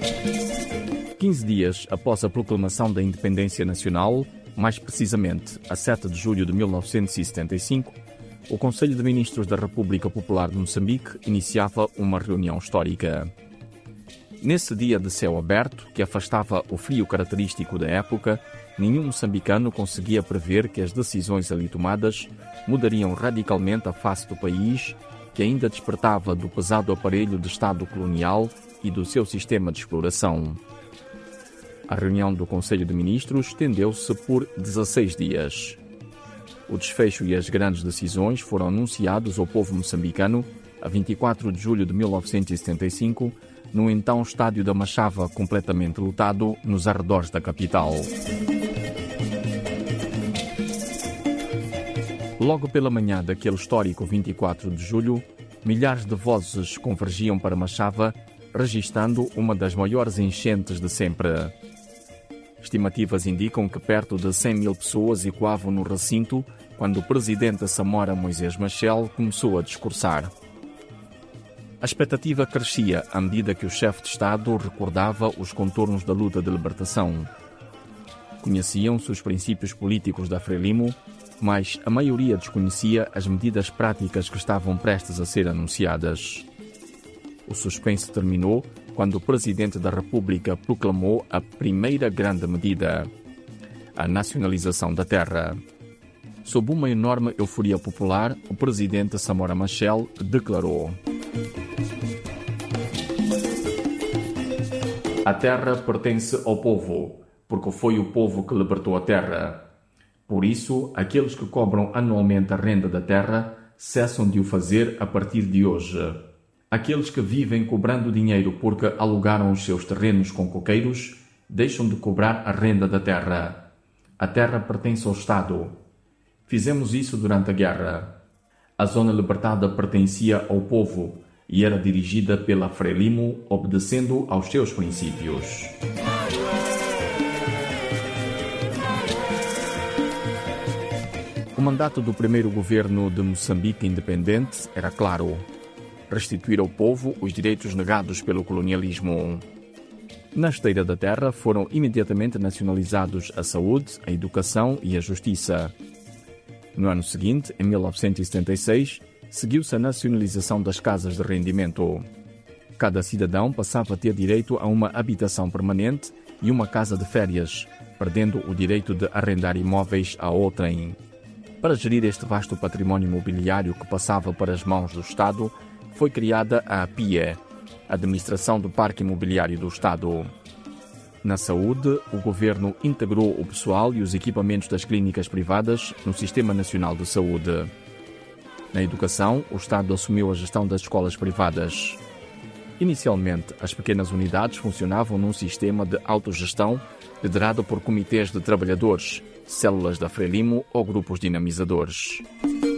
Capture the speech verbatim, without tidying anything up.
quinze dias após a proclamação da independência nacional, mais precisamente a sete de julho de mil novecentos e setenta e cinco, o Conselho de Ministros da República Popular de Moçambique iniciava uma reunião histórica. Nesse dia de céu aberto, que afastava o frio característico da época, nenhum moçambicano conseguia prever que as decisões ali tomadas mudariam radicalmente a face do país, que ainda despertava do pesado aparelho de Estado colonial e do seu sistema de exploração. A reunião do Conselho de Ministros estendeu-se por dezesseis dias. O desfecho e as grandes decisões foram anunciados ao povo moçambicano a vinte e quatro de julho de mil novecentos e setenta e cinco, no então estádio da Machava completamente lotado nos arredores da capital. Logo pela manhã daquele histórico vinte e quatro de julho, milhares de vozes convergiam para Machava, registando uma das maiores enchentes de sempre. Estimativas indicam que perto de cem mil pessoas ecoavam no recinto quando o presidente Samora Moisés Machel começou a discursar. A expectativa crescia à medida que o chefe de Estado recordava os contornos da luta de libertação. Conheciam-se os princípios políticos da Frelimo, mas a maioria desconhecia as medidas práticas que estavam prestes a ser anunciadas. O suspense terminou quando o Presidente da República proclamou a primeira grande medida, a nacionalização da terra. Sob uma enorme euforia popular, o Presidente Samora Machel declarou: "A terra pertence ao povo, porque foi o povo que libertou a terra. Por isso, aqueles que cobram anualmente a renda da terra cessam de o fazer a partir de hoje. Aqueles que vivem cobrando dinheiro porque alugaram os seus terrenos com coqueiros deixam de cobrar a renda da terra. A terra pertence ao Estado. Fizemos isso durante a guerra. A zona libertada pertencia ao povo e era dirigida pela Frelimo, obedecendo aos seus princípios." O mandato do primeiro governo de Moçambique independente era claro: restituir ao povo os direitos negados pelo colonialismo. Na esteira da terra foram imediatamente nacionalizados a saúde, a educação e a justiça. No ano seguinte, em mil novecentos e setenta e seis, seguiu-se a nacionalização das casas de rendimento. Cada cidadão passava a ter direito a uma habitação permanente e uma casa de férias, perdendo o direito de arrendar imóveis a outrem. Para gerir este vasto património imobiliário que passava para as mãos do Estado, foi criada a APIE, Administração do Parque Imobiliário do Estado. Na saúde, o governo integrou o pessoal e os equipamentos das clínicas privadas no Sistema Nacional de Saúde. Na educação, o Estado assumiu a gestão das escolas privadas. Inicialmente, as pequenas unidades funcionavam num sistema de autogestão liderado por comitês de trabalhadores, células da Frelimo ou grupos dinamizadores.